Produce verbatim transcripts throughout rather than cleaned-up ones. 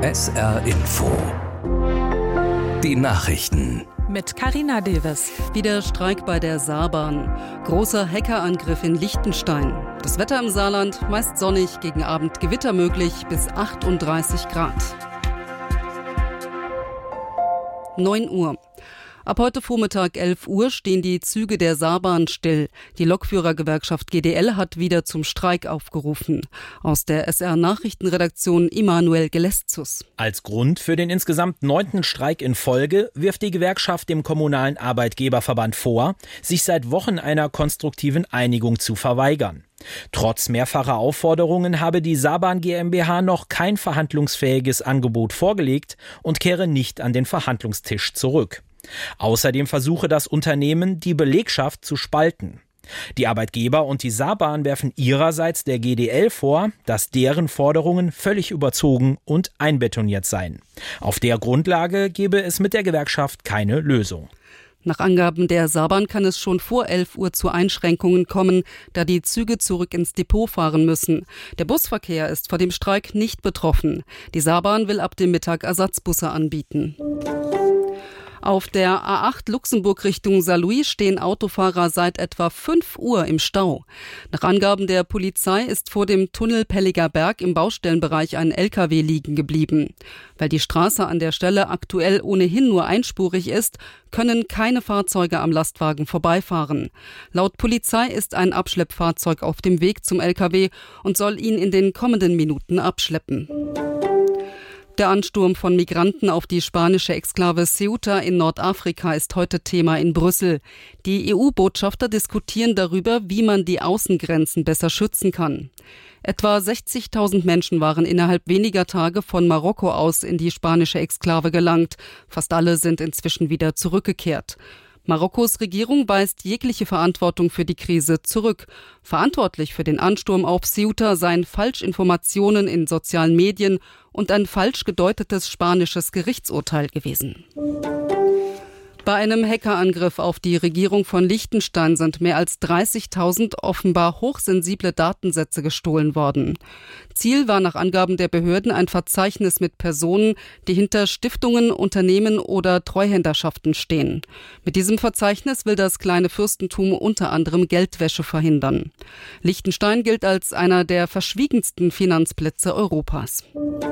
S R Info. Die Nachrichten. Mit Carina Deves. Wieder Streik bei der Saarbahn. Großer Hackerangriff in Liechtenstein. Das Wetter im Saarland meist sonnig, gegen Abend Gewitter möglich bis achtunddreißig Grad. neun Uhr. Ab heute Vormittag elf Uhr stehen die Züge der Saarbahn still. Die Lokführergewerkschaft G D L hat wieder zum Streik aufgerufen. Aus der S R-Nachrichtenredaktion Immanuel Geleszus. Als Grund für den insgesamt neunten Streik in Folge wirft die Gewerkschaft dem kommunalen Arbeitgeberverband vor, sich seit Wochen einer konstruktiven Einigung zu verweigern. Trotz mehrfacher Aufforderungen habe die Saarbahn GmbH noch kein verhandlungsfähiges Angebot vorgelegt und kehre nicht an den Verhandlungstisch zurück. Außerdem versuche das Unternehmen, die Belegschaft zu spalten. Die Arbeitgeber und die Saarbahn werfen ihrerseits der G D L vor, dass deren Forderungen völlig überzogen und einbetoniert seien. Auf der Grundlage gebe es mit der Gewerkschaft keine Lösung. Nach Angaben der Saarbahn kann es schon vor elf Uhr zu Einschränkungen kommen, da die Züge zurück ins Depot fahren müssen. Der Busverkehr ist vor dem Streik nicht betroffen. Die Saarbahn will ab dem Mittag Ersatzbusse anbieten. Auf der A acht Luxemburg Richtung Saarlouis stehen Autofahrer seit etwa fünf Uhr im Stau. Nach Angaben der Polizei ist vor dem Tunnel Pelliger Berg im Baustellenbereich ein L K W liegen geblieben. Weil die Straße an der Stelle aktuell ohnehin nur einspurig ist, können keine Fahrzeuge am Lastwagen vorbeifahren. Laut Polizei ist ein Abschleppfahrzeug auf dem Weg zum L K W und soll ihn in den kommenden Minuten abschleppen. Der Ansturm von Migranten auf die spanische Exklave Ceuta in Nordafrika ist heute Thema in Brüssel. Die E U-Botschafter diskutieren darüber, wie man die Außengrenzen besser schützen kann. Etwa sechzigtausend Menschen waren innerhalb weniger Tage von Marokko aus in die spanische Exklave gelangt. Fast alle sind inzwischen wieder zurückgekehrt. Marokkos Regierung weist jegliche Verantwortung für die Krise zurück. Verantwortlich für den Ansturm auf Ceuta seien Falschinformationen in sozialen Medien und ein falsch gedeutetes spanisches Gerichtsurteil gewesen. Bei einem Hackerangriff auf die Regierung von Liechtenstein sind mehr als dreißigtausend offenbar hochsensible Datensätze gestohlen worden. Ziel war nach Angaben der Behörden ein Verzeichnis mit Personen, die hinter Stiftungen, Unternehmen oder Treuhänderschaften stehen. Mit diesem Verzeichnis will das kleine Fürstentum unter anderem Geldwäsche verhindern. Liechtenstein gilt als einer der verschwiegensten Finanzplätze Europas.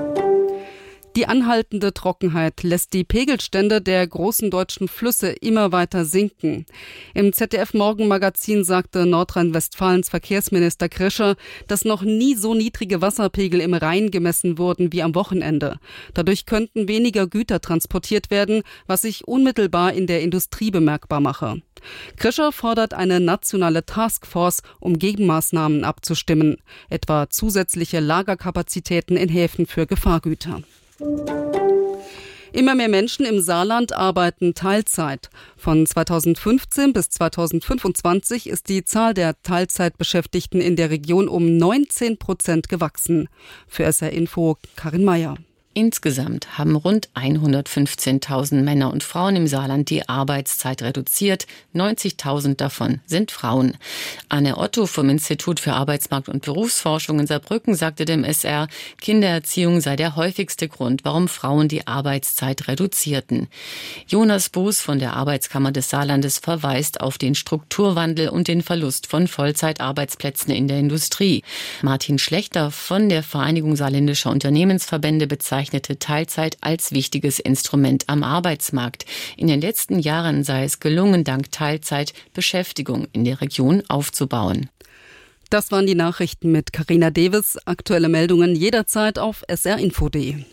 Die anhaltende Trockenheit lässt die Pegelstände der großen deutschen Flüsse immer weiter sinken. Im Z D F-Morgenmagazin sagte Nordrhein-Westfalens Verkehrsminister Krischer, dass noch nie so niedrige Wasserpegel im Rhein gemessen wurden wie am Wochenende. Dadurch könnten weniger Güter transportiert werden, was sich unmittelbar in der Industrie bemerkbar mache. Krischer fordert eine nationale Taskforce, um Gegenmaßnahmen abzustimmen, etwa zusätzliche Lagerkapazitäten in Häfen für Gefahrgüter. Immer mehr Menschen im Saarland arbeiten Teilzeit. Von zweitausendfünfzehn bis zweitausendfünfundzwanzig ist die Zahl der Teilzeitbeschäftigten in der Region um neunzehn Prozent gewachsen. Für S R Info Karin Meyer. Insgesamt haben rund hundertfünfzehntausend Männer und Frauen im Saarland die Arbeitszeit reduziert. neunzigtausend davon sind Frauen. Anne Otto vom Institut für Arbeitsmarkt- und Berufsforschung in Saarbrücken sagte dem S R, Kindererziehung sei der häufigste Grund, warum Frauen die Arbeitszeit reduzierten. Jonas Buß von der Arbeitskammer des Saarlandes verweist auf den Strukturwandel und den Verlust von Vollzeitarbeitsplätzen in der Industrie. Martin Schlechter von der Vereinigung Saarländischer Unternehmensverbände bezeichnete Teilzeit als wichtiges Instrument am Arbeitsmarkt. In den letzten Jahren sei es gelungen, dank Teilzeit Beschäftigung in der Region aufzubauen. Das waren die Nachrichten mit Carina Deves. Aktuelle Meldungen jederzeit auf s r info punkt d e.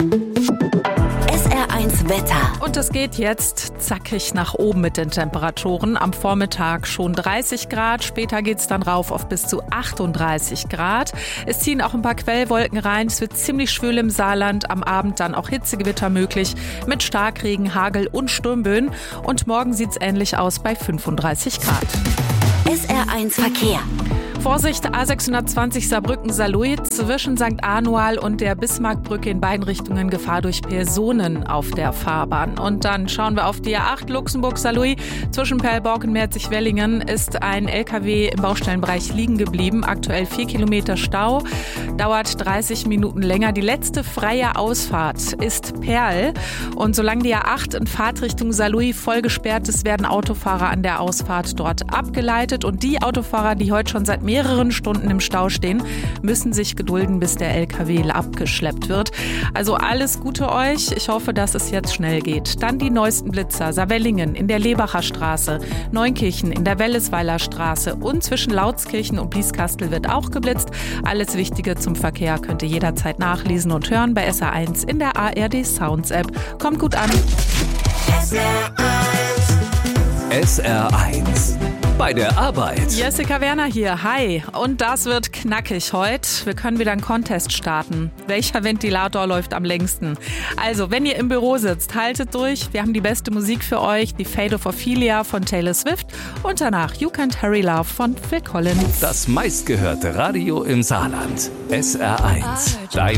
S R eins Wetter. Und es geht jetzt zackig nach oben mit den Temperaturen. Am Vormittag schon dreißig Grad, später geht es dann rauf auf bis zu achtunddreißig Grad. Es ziehen auch ein paar Quellwolken rein. Es wird ziemlich schwül im Saarland. Am Abend dann auch Hitzegewitter möglich mit Starkregen, Hagel und Sturmböen. Und morgen sieht es ähnlich aus bei fünfunddreißig Grad. S R eins Verkehr. Vorsicht, A sechshundertzwanzig Saarbrücken-Saarlouis zwischen Sankt Anual und der Bismarckbrücke in beiden Richtungen Gefahr durch Personen auf der Fahrbahn. Und dann schauen wir auf die A acht Luxemburg-Saarlouis. Zwischen Perlborg und Merzig-Wellingen ist ein L K W im Baustellenbereich liegen geblieben. Aktuell vier Kilometer Stau, dauert dreißig Minuten länger. Die letzte freie Ausfahrt ist Perl. Und solange die A acht in Fahrtrichtung Saarlouis voll gesperrt ist, werden Autofahrer an der Ausfahrt dort abgeleitet. Und die Autofahrer, die heute schon seit mehreren Stunden im Stau stehen, müssen sich gedulden, bis der L K W abgeschleppt wird. Also alles Gute euch. Ich hoffe, dass es jetzt schnell geht. Dann die neuesten Blitzer. Saarwellingen in der Lebacher Straße, Neunkirchen in der Wellesweiler Straße und zwischen Lautskirchen und Blieskastel wird auch geblitzt. Alles Wichtige zum Verkehr könnt ihr jederzeit nachlesen und hören bei S R eins in der A R D Sounds App. Kommt gut an. S R eins. Bei der Arbeit. Jessica Werner hier, hi. Und das wird knackig heute. Wir können wieder einen Contest starten. Welcher Ventilator läuft am längsten? Also, wenn ihr im Büro sitzt, haltet durch. Wir haben die beste Musik für euch. Die Fate of Ophelia von Taylor Swift. Und danach You Can't Hurry Love von Phil Collins. Das meistgehörte Radio im Saarland. S R eins. Dein